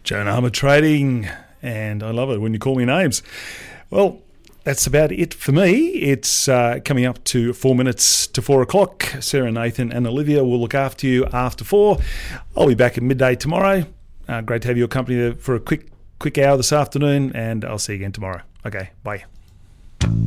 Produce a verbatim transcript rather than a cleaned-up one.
Joan Armour Trading, and I love it when you call me names. Well, that's about it for me. It's uh, coming up to four minutes to four o'clock. Sarah, Nathan and Olivia will look after you after four. I'll be back at midday tomorrow. Uh, great to have your company for a quick quick hour this afternoon, and I'll see you again tomorrow. Okay, bye.